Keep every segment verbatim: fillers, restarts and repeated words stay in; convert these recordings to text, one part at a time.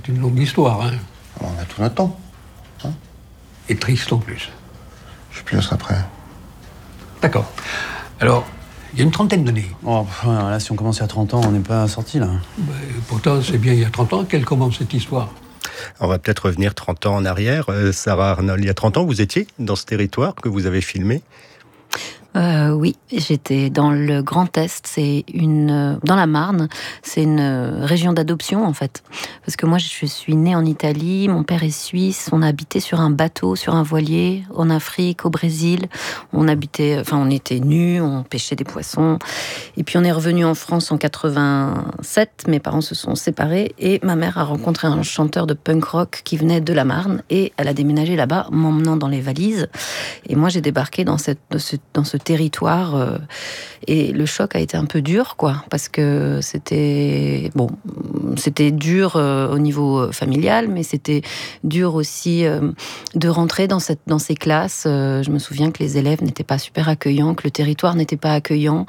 c'est une longue histoire, hein. On a tout notre temps. Hein. Et triste en plus. Je sais plus, elle sera prêt. D'accord. Alors, il y a une trentaine d'années. Oh, là, si on commence il y a trente ans, on n'est pas sorti là. Ben, pourtant, c'est bien il y a trente ans qu'elle commence cette histoire. On va peut-être revenir trente ans en arrière. Euh, Sarah Arnold, il y a trente ans, vous étiez dans ce territoire que vous avez filmé ? Euh, oui, j'étais dans le Grand Est, c'est une dans la Marne, c'est une région d'adoption en fait. Parce que moi je suis née en Italie, mon père est suisse, on a habité sur un bateau, sur un voilier, en Afrique, au Brésil. On habitait, enfin on était nus, on pêchait des poissons. Et puis on est revenu en France en quatre-vingt-sept, mes parents se sont séparés et ma mère a rencontré un chanteur de punk rock qui venait de la Marne et elle a déménagé là-bas, m'emmenant dans les valises. Et moi j'ai débarqué dans cette dans ce, dans ce territoire euh, et le choc a été un peu dur quoi parce que c'était bon c'était dur euh, au niveau familial mais c'était dur aussi euh, de rentrer dans cette dans ces classes. Euh, je me souviens que les élèves n'étaient pas super accueillants, que le territoire n'était pas accueillant,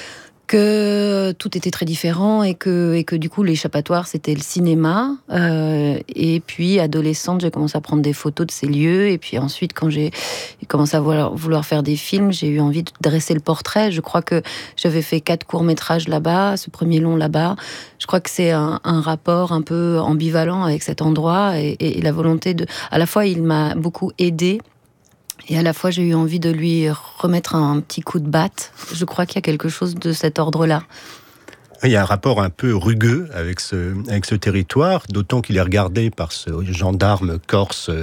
que tout était très différent et que, et que du coup l'échappatoire c'était le cinéma. Euh, et puis adolescente j'ai commencé à prendre des photos de ces lieux et puis ensuite quand j'ai commencé à vouloir, vouloir faire des films, j'ai eu envie de dresser le portrait. Je crois que j'avais fait quatre courts-métrages là-bas, ce premier long là-bas. Je crois que c'est un, un rapport un peu ambivalent avec cet endroit et, et, et la volonté de... À la fois il m'a beaucoup aidée et à la fois, j'ai eu envie de lui remettre un petit coup de batte. Je crois qu'il y a quelque chose de cet ordre-là. Il y a un rapport un peu rugueux avec ce, avec ce territoire, d'autant qu'il est regardé par ce gendarme corse euh,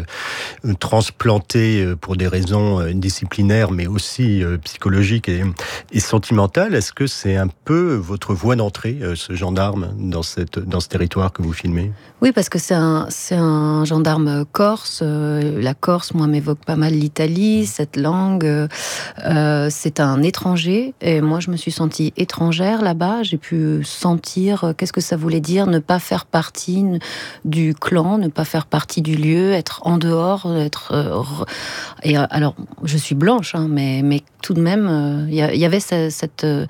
transplanté euh, pour des raisons euh, disciplinaires, mais aussi euh, psychologiques et, et sentimentales. Est-ce que c'est un peu votre voie d'entrée, euh, ce gendarme, dans, cette, dans ce territoire que vous filmez ? Oui, parce que c'est un, c'est un gendarme corse. Euh, la Corse, moi, m'évoque pas mal l'Italie, cette langue. Euh, c'est un étranger, et moi, je me suis sentie étrangère là-bas. J'ai pu sentir qu'est-ce que ça voulait dire ne pas faire partie du clan, ne pas faire partie du lieu, être en dehors, être euh, et euh, alors je suis blanche, hein, mais mais tout de même il euh, y, y avait cette, cette euh,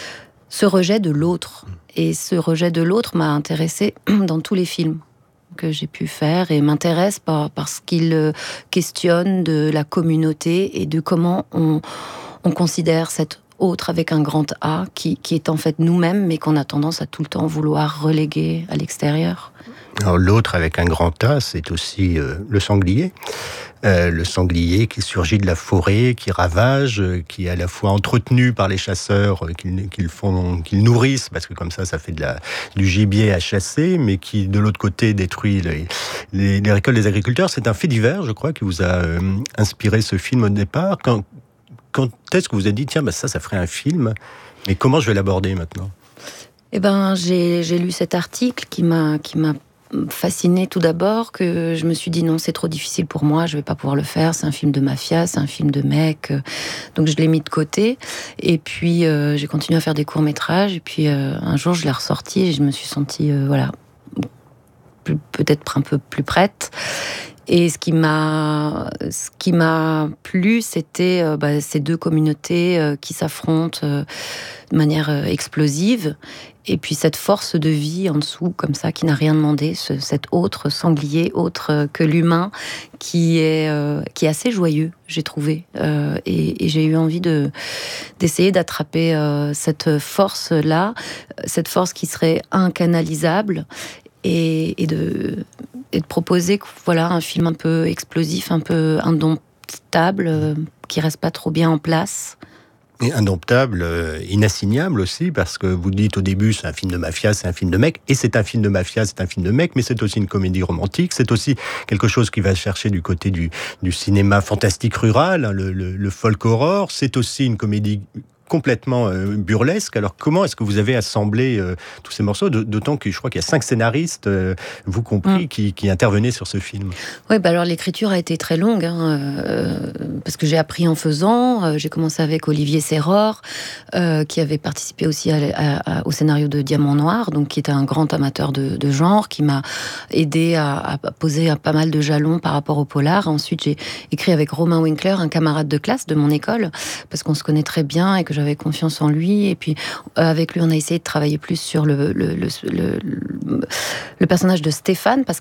ce rejet de l'autre et ce rejet de l'autre m'a intéressée dans tous les films que j'ai pu faire et m'intéresse par, parce qu'il questionne de la communauté et de comment on, on considère cette autre avec un grand A, qui, qui est en fait nous-mêmes, mais qu'on a tendance à tout le temps vouloir reléguer à l'extérieur. Alors, l'autre avec un grand A, c'est aussi euh, le sanglier. Euh, le sanglier qui surgit de la forêt, qui ravage, euh, qui est à la fois entretenu par les chasseurs, euh, qu'ils, qu'ils, font, qu'ils nourrissent, parce que comme ça, ça fait de la, du gibier à chasser, mais qui, de l'autre côté, détruit les, les, les récoltes des agriculteurs. C'est un fait divers, je crois, qui vous a euh, inspiré ce film au départ. Quand, Quand est-ce que vous avez dit, tiens, bah ça, ça ferait un film, mais comment je vais l'aborder maintenant ? Eh ben, j'ai, j'ai lu cet article qui m'a, qui m'a fascinée tout d'abord, que je me suis dit non, c'est trop difficile pour moi, je vais pas pouvoir le faire, c'est un film de mafia, c'est un film de mec, donc je l'ai mis de côté, et puis euh, j'ai continué à faire des courts-métrages, et puis euh, un jour je l'ai ressorti, et je me suis sentie, euh, voilà, plus, peut-être un peu plus prête. Et ce qui m'a, ce qui m'a plu, c'était euh, bah, ces deux communautés euh, qui s'affrontent euh, de manière euh, explosive. Et puis cette force de vie en dessous, comme ça, qui n'a rien demandé, ce, cet autre sanglier, autre que l'humain, qui est, euh, qui est assez joyeux, j'ai trouvé. Euh, et, et j'ai eu envie de, d'essayer d'attraper euh, cette force-là, cette force qui serait incanalisable, et, et de... et de proposer voilà, un film un peu explosif, un peu indomptable, euh, qui reste pas trop bien en place. Et indomptable, euh, inassignable aussi, parce que vous dites au début, c'est un film de mafia, c'est un film de mec, et c'est un film de mafia, c'est un film de mec, mais c'est aussi une comédie romantique, c'est aussi quelque chose qui va chercher du côté du, du cinéma fantastique rural, hein, le, le, le folk horror, c'est aussi une comédie complètement euh, burlesque. Alors, comment est-ce que vous avez assemblé euh, tous ces morceaux, d'autant que je crois qu'il y a cinq scénaristes, euh, vous compris, mmh. qui, qui intervenaient sur ce film. Oui, bah alors l'écriture a été très longue, hein, euh, parce que j'ai appris en faisant. Euh, j'ai commencé avec Olivier Serror, euh, qui avait participé aussi à, à, à, au scénario de Diamant Noir, donc qui était un grand amateur de, de genre, qui m'a aidé à, à poser à pas mal de jalons par rapport au polar. Ensuite, j'ai écrit avec Romain Winkler, un camarade de classe de mon école, parce qu'on se connaît très bien et que j'avais confiance en lui, et puis euh, avec lui on a essayé de travailler plus sur le, le, le, le, le personnage de Stéphane, parce